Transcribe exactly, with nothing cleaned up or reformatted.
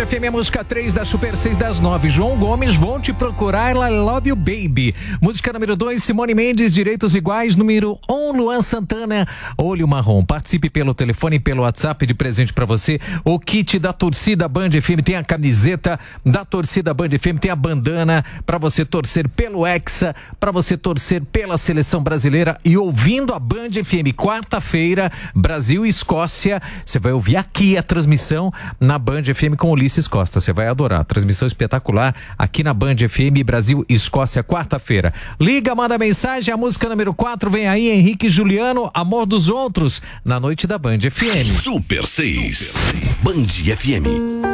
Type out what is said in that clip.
F M, a música três da Super seis das nove. João Gomes, Vou Te Procurar, I Love You Baby. Música número dois, Simone Mendes, Direitos Iguais. Número um, Luan Santana, Olho Marrom. Participe pelo telefone e pelo WhatsApp, de presente pra você o kit da torcida Band F M. Tem a camiseta da torcida Band F M, tem a bandana pra você torcer pelo Hexa, pra você torcer pela seleção brasileira e ouvindo a Band F M. Quarta-feira, Brasil e Escócia. Você vai ouvir aqui a transmissão na Band F M com Ulisses Costa. Você vai adorar. Transmissão espetacular aqui na Band F M, Brasil e Escócia, quarta-feira. Liga, manda mensagem. A música número quatro vem aí, Henrique e Juliano, Amor dos Outros, na noite da Band F M. Super seis, Band F M.